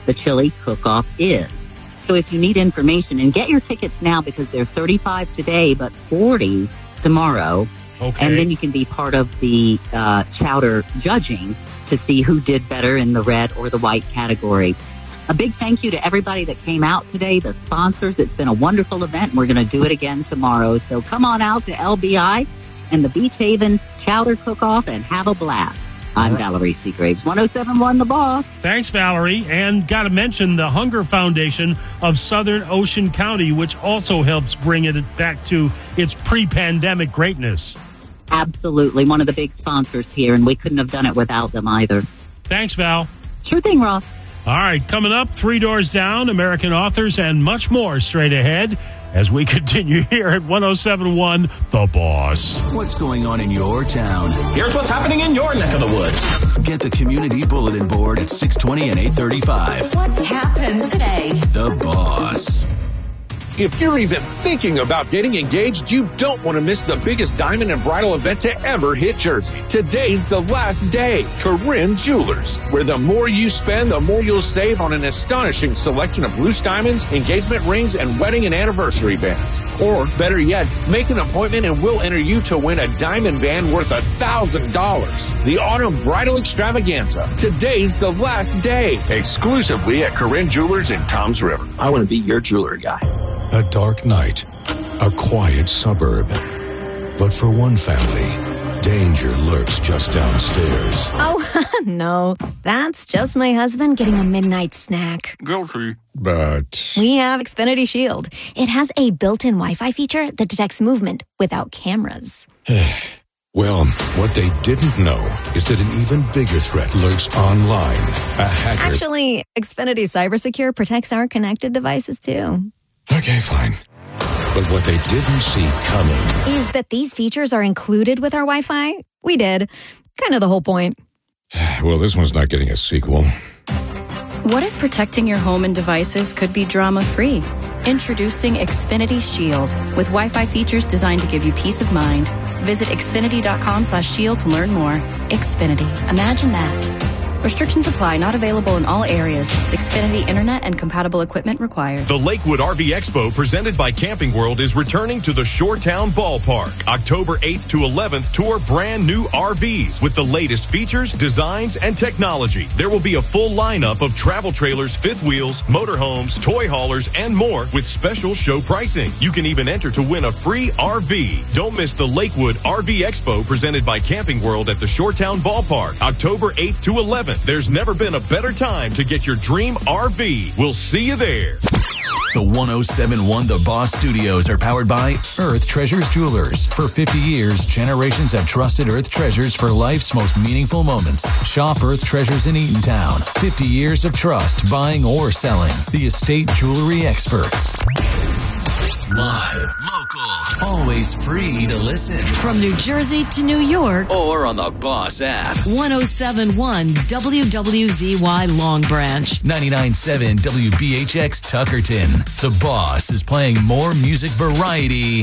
the chili cook-off is. So if you need information, and get your tickets now because they're $35 today, but $40 tomorrow. Okay. And then you can be part of the chowder judging to see who did better in the red or the white category. A big thank you to everybody that came out today, the sponsors. It's been a wonderful event. We're going to do it again tomorrow. So come on out to LBI and the Beach Haven Chowder Cook-Off and have a blast. I'm Valerie Seagraves, 107.1 The Boss. Thanks, Valerie. And got to mention the Hunger Foundation of Southern Ocean County, which also helps bring it back to its pre-pandemic greatness. Absolutely. One of the big sponsors here, and we couldn't have done it without them either. Thanks, Val. Sure thing, Ross. All right, coming up, Three Doors Down, American authors, and much more straight ahead as we continue here at 107.1 The Boss. What's going on in your town? Here's what's happening in your neck of the woods. Get the community bulletin board at 620 and 835. What happened today? The Boss. If you're even thinking about getting engaged, you don't want to miss the biggest diamond and bridal event to ever hit Jersey. Today's the last day. Corinne Jewelers, where the more you spend, the more you'll save on an astonishing selection of loose diamonds, engagement rings, and wedding and anniversary bands. Or, better yet, make an appointment and we'll enter you to win a diamond band worth $1,000. The Autumn Bridal Extravaganza. Today's the last day. Exclusively at Corinne Jewelers in Toms River. I want to be your jewelry guy. A dark night, a quiet suburb. But for one family, danger lurks just downstairs. Oh, no. That's just my husband getting a midnight snack. Guilty. But We have Xfinity Shield. It has a built-in Wi-Fi feature that detects movement without cameras. well, what they didn't know is that an even bigger threat lurks online. A hacker. Actually, Xfinity Cybersecure protects our connected devices, too. Okay, fine. But what they didn't see coming Is that these features are included with our Wi-Fi? We did. Kind of the whole point. Well, this one's not getting a sequel. What if protecting your home and devices could be drama-free? Introducing Xfinity Shield with Wi-Fi features designed to give you peace of mind. Visit xfinity.com/shield to learn more. Xfinity. Imagine that. Restrictions apply. Not available in all areas. Xfinity Internet and compatible equipment required. The Lakewood RV Expo presented by Camping World is returning to the Shoretown Ballpark. October 8th to 11th, tour brand new RVs with the latest features, designs, and technology. There will be a full lineup of travel trailers, fifth wheels, motorhomes, toy haulers, and more with special show pricing. You can even enter to win a free RV. Don't miss the Lakewood RV Expo presented by Camping World at the Shoretown Ballpark. October 8th to 11th. There's never been a better time to get your dream RV. We'll see you there. The 107.1 The Boss Studios are powered by Earth Treasures Jewelers. For 50 years, generations have trusted Earth Treasures for life's most meaningful moments. Shop Earth Treasures in Eatontown. 50 years of trust, buying or selling. The estate jewelry experts. Live, local, always free to listen. From New Jersey to New York. Or on the Boss app. 107.1 WWZY Long Branch. 99.7 WBHX Tuckerton. The Boss is playing more music variety